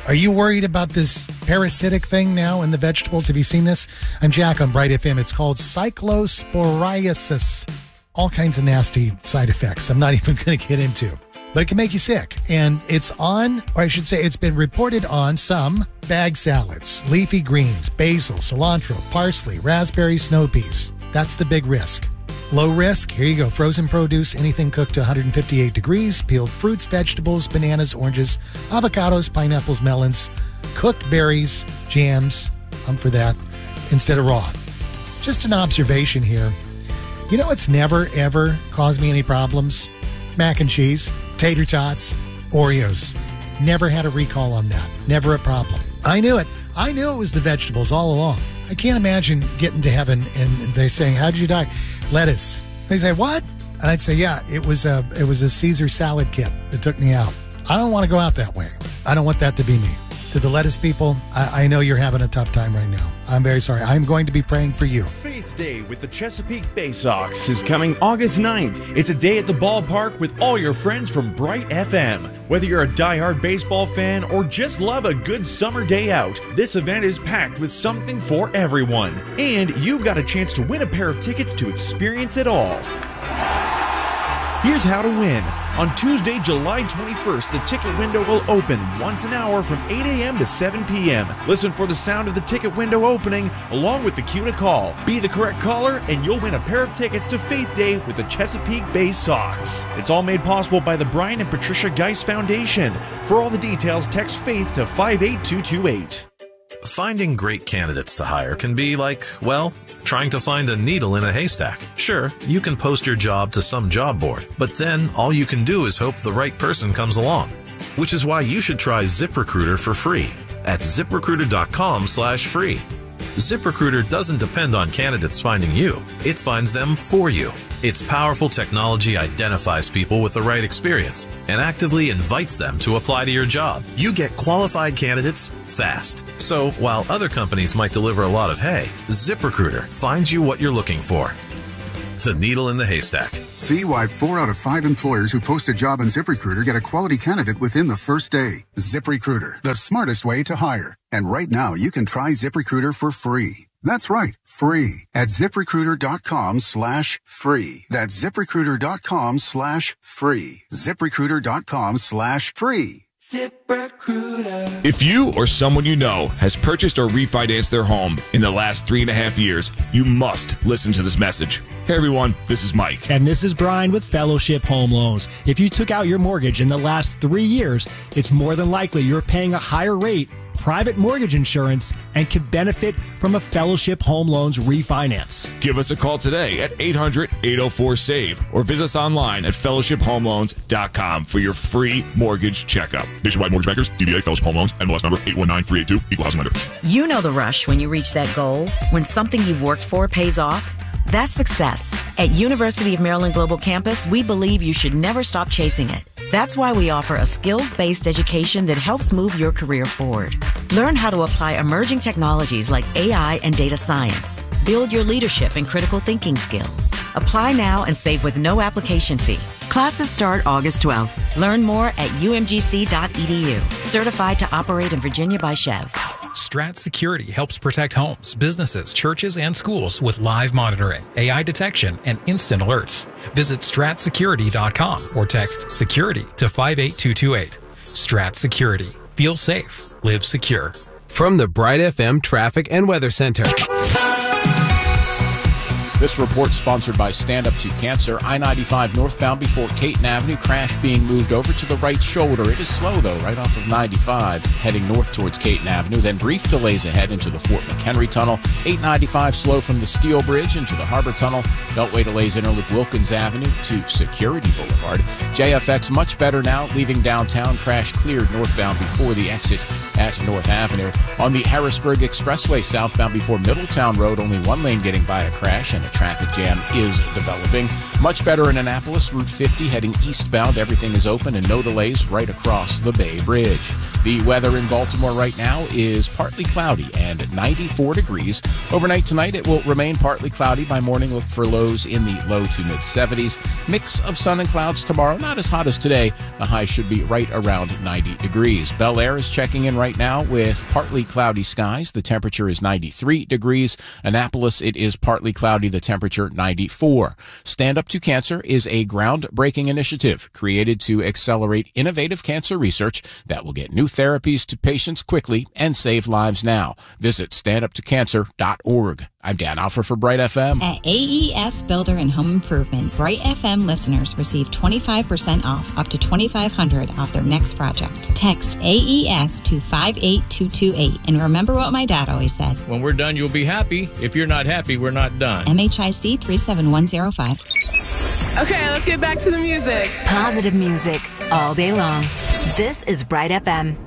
Are you worried about this parasitic thing now in the vegetables? Have you seen this? I'm Jack on Bright FM. It's called cyclosporiasis. All kinds of nasty side effects I'm not even going to get into. But it can make you sick. And it's on, or I should say it's been reported on some bag salads, leafy greens, basil, cilantro, parsley, raspberry, snow peas. That's the big risk. Low risk, here you go. Frozen produce, anything cooked to 158 degrees, peeled fruits, vegetables, bananas, oranges, avocados, pineapples, melons, cooked berries, jams. I'm for that instead of raw. Just an observation here. You know what's never, ever caused me any problems? Mac and cheese, tater tots, Oreos. Never had a recall on that. Never a problem. I knew it. I knew it was the vegetables all along. I can't imagine getting to heaven and they're saying, "How did you die?" Lettuce. They say, "What?" And I'd say, "Yeah, it was a Caesar salad kit that took me out." I don't want to go out that way. I don't want that to be me. To the lettuce people, I know you're having a tough time right now. I'm very sorry. I'm going to be praying for you. Faith Day with the Chesapeake Bay Sox is coming August 9th. It's a day at the ballpark with all your friends from Bright FM. Whether you're a diehard baseball fan or just love a good summer day out, this event is packed with something for everyone. And you've got a chance to win a pair of tickets to experience it all. Here's how to win. On Tuesday, July 21st, the ticket window will open once an hour from 8 a.m. to 7 p.m. Listen for the sound of the ticket window opening along with the cue to call. Be the correct caller and you'll win a pair of tickets to Faith Day with the Chesapeake Bay Sox. It's all made possible by the Brian and Patricia Geis Foundation. For all the details, text FAITH to 58228. Finding great candidates to hire can be like, well, trying to find a needle in a haystack. Sure, you can post your job to some job board, but then all you can do is hope the right person comes along. Which is why you should try ZipRecruiter for free at ZipRecruiter.com/free. ZipRecruiter doesn't depend on candidates finding you. It finds them for you. Its powerful technology identifies people with the right experience and actively invites them to apply to your job. You get qualified candidates fast. So while other companies might deliver a lot of hay, ZipRecruiter finds you what you're looking for. The needle in the haystack. See why 4 out of 5 employers who post a job on ZipRecruiter get a quality candidate within the first day. ZipRecruiter, the smartest way to hire. And right now, you can try ZipRecruiter for free. That's right, free at ZipRecruiter.com/free. That's ZipRecruiter.com/free. ZipRecruiter.com/free. ZipRecruiter. If you or someone you know has purchased or refinanced their home in the last 3.5 years, you must listen to this message. Hey everyone, this is Mike. And this is Brian with Fellowship Home Loans. If you took out your mortgage in the last 3 years, it's more than likely you're paying a higher rate, private mortgage insurance, and could benefit from a Fellowship Home Loans refinance. Give us a call today at 800-804-SAVE or visit us online at fellowshiphomeloans.com for your free mortgage checkup. Nationwide Mortgage Bankers, DBA Fellowship Home Loans, NMLS number 819382, Equal Housing Lender. You know the rush when you reach that goal, when something you've worked for pays off. That's success. At University of Maryland Global Campus, we believe you should never stop chasing it. That's why we offer a skills-based education that helps move your career forward. Learn how to apply emerging technologies like AI and data science. Build your leadership and critical thinking skills. Apply now and save with no application fee. Classes start August 12th. Learn more at umgc.edu. Certified to operate in Virginia by Chev. Strat Security helps protect homes, businesses, churches, and schools with live monitoring, AI detection, and instant alerts. Visit stratsecurity.com or text security to 58228. Strat Security. Feel safe. Live secure. From the Bright FM Traffic and Weather Center. This report sponsored by Stand Up to Cancer. I-95 northbound before Caton Avenue. Crash being moved over to the right shoulder. It is slow, though, right off of 95, heading north towards Caton Avenue. Then brief delays ahead into the Fort McHenry Tunnel. 895 slow from the Steel Bridge into the Harbor Tunnel. Beltway delays interloop Wilkins Avenue to Security Boulevard. JFX much better now, leaving downtown. Crash cleared northbound before the exit at North Avenue. On the Harrisburg Expressway, southbound before Middletown Road, only one lane getting by a crash and a traffic jam is developing. Much better in Annapolis, Route 50 heading eastbound. Everything is open and no delays right across the Bay Bridge. The weather in Baltimore right now is partly cloudy and 94 degrees. Overnight tonight, it will remain partly cloudy. By morning, look for lows in the low to mid 70s. Mix of sun and clouds tomorrow. Not as hot as today. The high should be right around 90 degrees. Bel Air is checking in right now with partly cloudy skies. The temperature is 93 degrees. Annapolis, it is partly cloudy. The temperature 94. Stand Up to Cancer is a groundbreaking initiative created to accelerate innovative cancer research that will get new therapies to patients quickly and save lives now. Visit standuptocancer.org. I'm Dan Alfer for Bright FM. At AES Builder and Home Improvement, Bright FM listeners receive 25% off up to $2,500 off their next project. Text AES to 58228. And remember what my dad always said. When we're done, you'll be happy. If you're not happy, we're not done. MHIC 37105. Okay, let's get back to the music. Positive music all day long. This is Bright FM.